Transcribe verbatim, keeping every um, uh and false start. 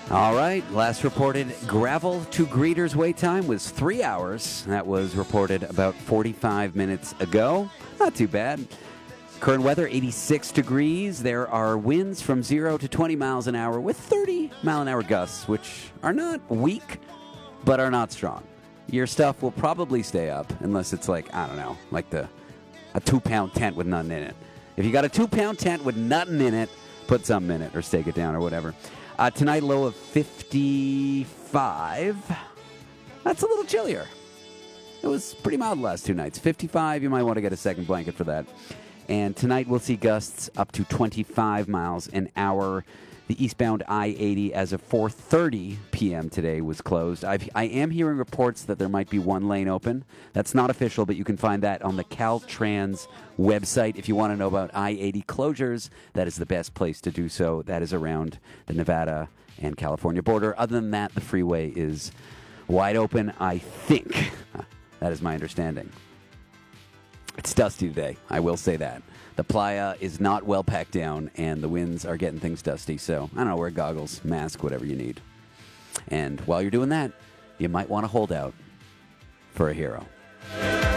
All right, last reported gravel to Greeter's wait time was three hours. That was reported about forty-five minutes ago. Not too bad. Current weather, eighty-six degrees. There are winds from zero to twenty miles an hour with thirty mile an hour gusts, which are not weak, but are not strong. Your stuff will probably stay up unless it's like, I don't know, like the a two-pound tent with nothing in it. If you got a two-pound tent with nothing in it, put something in it or stake it down or whatever. Uh, tonight, low of fifty-five. That's a little chillier. It was pretty mild the last two nights. fifty-five, you might want to get a second blanket for that. And tonight, we'll see gusts up to twenty-five miles an hour. The eastbound I eighty as of four thirty p.m. today was closed. I've, I am hearing reports that there might be one lane open. That's not official, but you can find that on the Caltrans website. If you want to know about I eighty closures, that is the best place to do so. That is around the Nevada and California border. Other than that, the freeway is wide open, I think. That is my understanding. It's dusty today, I will say that. The playa is not well packed down, and the winds are getting things dusty. So, I don't know, wear goggles, mask, whatever you need. And while you're doing that, you might want to hold out for a hero.